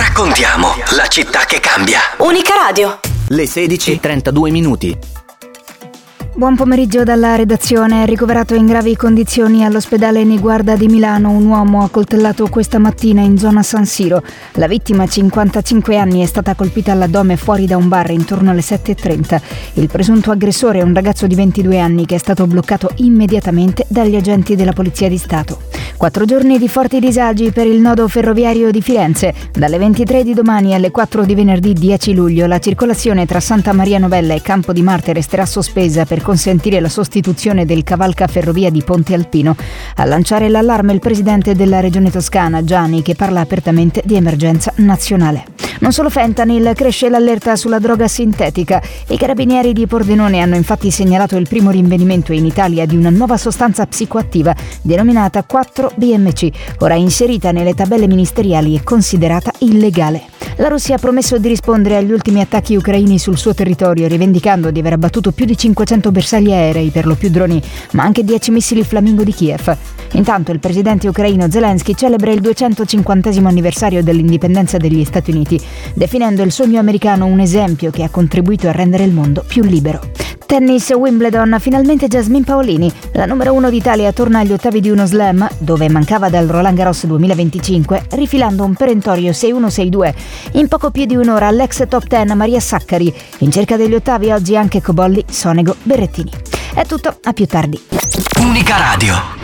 Raccontiamo la città che cambia. Unica Radio. Le 16:32. Buon pomeriggio dalla redazione. Ricoverato in gravi condizioni all'ospedale Niguarda di Milano un uomo accoltellato questa mattina in zona San Siro. La vittima, 55 anni, è stata colpita all'addome fuori da un bar intorno alle 7:30. Il presunto aggressore è un ragazzo di 22 anni che è stato bloccato immediatamente dagli agenti della Polizia di Stato. 4 giorni di forti disagi per il nodo ferroviario di Firenze. Dalle 23 di domani alle 4 di venerdì 10 luglio la circolazione tra Santa Maria Novella e Campo di Marte resterà sospesa per consentire la sostituzione del cavalcaferrovia di Ponte Alpino. A lanciare l'allarme il presidente della regione toscana, Gianni, che parla apertamente di emergenza nazionale. Non solo fentanyl, cresce l'allerta sulla droga sintetica. I carabinieri di Pordenone hanno infatti segnalato il primo rinvenimento in Italia di una nuova sostanza psicoattiva denominata 4-BMC, ora inserita nelle tabelle ministeriali e considerata illegale. La Russia ha promesso di rispondere agli ultimi attacchi ucraini sul suo territorio, rivendicando di aver abbattuto più di 500 bersagli aerei, per lo più droni, ma anche 10 missili Flamingo di Kiev. Intanto il presidente ucraino Zelensky celebra il 250° anniversario dell'indipendenza degli Stati Uniti, definendo il sogno americano un esempio che ha contribuito a rendere il mondo più libero. Tennis Wimbledon, finalmente Jasmine Paolini. La numero 1 d'Italia torna agli ottavi di uno slam, dove mancava dal Roland Garros 2025, rifilando un perentorio 6-1-6-2. In poco più di un'ora l'ex top 10 Maria Saccari. In cerca degli ottavi oggi anche Cobolli, Sonego, Berrettini. È tutto, a più tardi. Unica Radio.